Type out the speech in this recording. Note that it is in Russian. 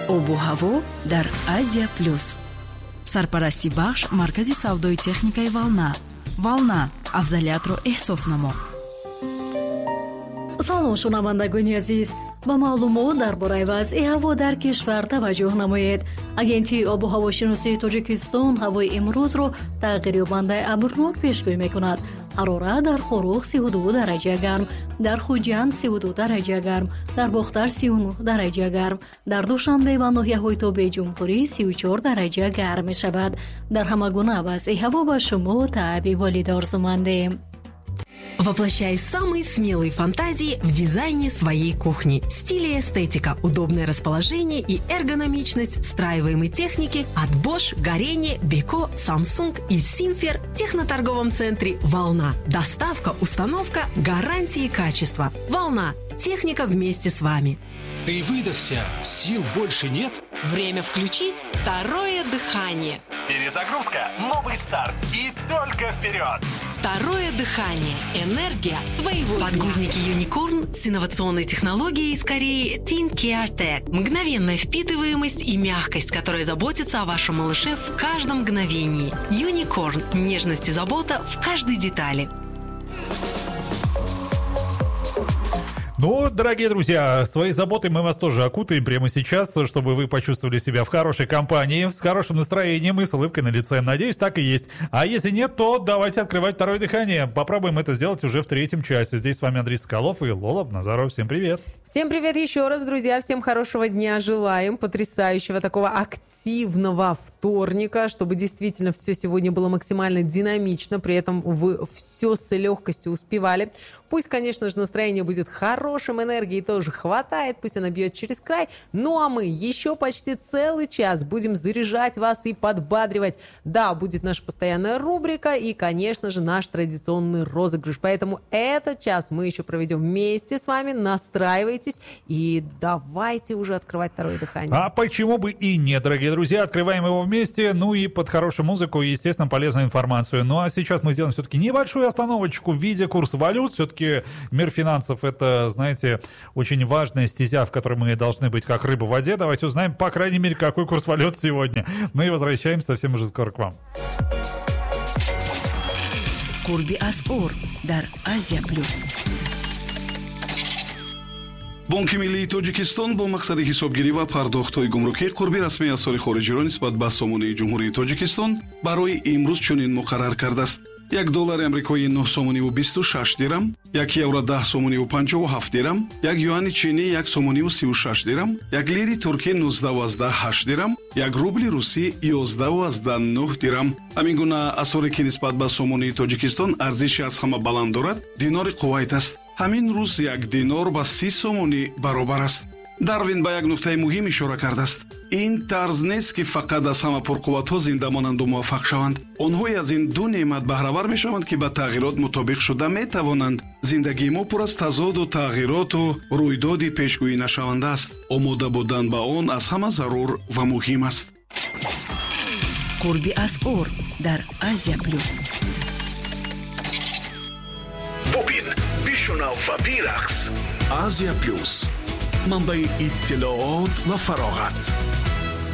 обу ҳаво дар Азия плюс. Сарпарасти бахш маркази савдои техникаи Волна. Волна, афзалиятро эҳсос намо. салом шунавандагони азиз, ба маълумот дар бораи вазъи ҳаво дар кишвар таваҷҷӯҳ намоед. Агентии обу ҳавошиносии Тоҷикистон ҳавои имрӯзро тағйирёбандаи абрнок пешгӯӣ мекунад. ҳарорат дар Хорух 32 дараҷа гарм, дар Хуҷанд 32 дараҷа гарм, дар Бохтар 39 дараҷа гарм, дар Душанбе ва ноҳияҳои Тобеҷумҳурӣ 34 дараҷа гарм мешавад. Дар ҳама гуна вазъи ҳаво ба шумо таъби волид орзумандем. Воплощай самые смелые фантазии в дизайне своей кухни. Стиль и эстетика, удобное расположение и эргономичность встраиваемой техники от Bosch, Горение, Beko, Samsung и Simfer в техноторговом центре «Волна». Доставка, установка, гарантии качества. «Волна». Техника вместе с вами. Ты выдохся, сил больше нет? Время включить второе дыхание. Перезагрузка, новый старт и только вперед! Второе дыхание. Энергия твоего подгузники Unicorn с инновационной технологией из Кореи Teen Care Tech. Мгновенная впитываемость и мягкость, которая заботится о вашем малыше в каждом мгновении. Unicorn. Нежность и забота в каждой детали. Ну, дорогие друзья, своей заботой мы вас тоже окутаем прямо сейчас, чтобы вы почувствовали себя в хорошей компании, с хорошим настроением и с улыбкой на лице. Надеюсь, так и есть. А если нет, то давайте открывать второе дыхание. Попробуем это сделать уже в третьем часе. Здесь с вами Андрей Соколов и Лола Назаров. Всем привет. Всем привет еще раз, друзья. Всем хорошего дня желаем. Потрясающего такого активного вторника, чтобы действительно все сегодня было максимально динамично, при этом вы все с легкостью успевали. Пусть, конечно же, настроение будет хорошим, энергии тоже хватает, пусть она бьет через край. Ну а мы еще почти целый час будем заряжать вас и подбадривать. Да, будет наша постоянная рубрика и, конечно же, наш традиционный розыгрыш. Поэтому этот час мы еще проведем вместе с вами. Настраивайтесь и давайте уже открывать второе дыхание. А почему бы и нет, дорогие друзья? Открываем его вместе, ну и под хорошую музыку и, естественно, полезную информацию. Ну а сейчас мы сделаем все-таки небольшую остановочку в виде курса валют. Все-таки мир финансов — это, знаете, очень важная стезя, в которой мы должны быть как рыба в воде. Давайте узнаем, по крайней мере, какой курс валют сегодня. Ну и возвращаемся совсем уже скоро к вам. Курби Асур, дар Азия плюс. бонки миллии тоҷикистон бо мақсади ҳисобгирӣ ва пардохтҳои гумрукӣ қурби расмии асъори хориҷиро нисбат ба сомонаи ҷумҳурии тоҷикистон барои имрӯз чунин муқаррар кардааст: $1 амрикоӣ 9.26 дирам, €1 10.57 дирам, $1 чини 1.36 дирам, $1 туркӣ 19.8 дирам, $1 русӣ 11.9 дирам. ҳамин гуна асъоре ки нисбат ба сомонаи тоҷикистон арзиши аз ҳама баланд дорад, динори қувайт аст. ҳамин рӯз 1 динор ба 30 сомонӣ баробар аст. дарвин ба як нуқтаи муҳим ишора кардааст: ин тарз нест ки фақат аз ҳама пурқувватҳо зинда монанду муваффақ шаванд. онҳое аз ин ду неъмат баҳравар мешаванд ки ба тағйирот мутобиқ шуда метавонанд. зиндагии мо пур аз тазоду тағйироту рӯйдоди пешгӯӣ нашаванда аст. омода будан ба он аз ҳама зарур ва муҳим аст. Курби Асур дар Азия плюс. Бубин, бишунав ва бирақс. Азия плюс. منبع اطلاعات و فراغت.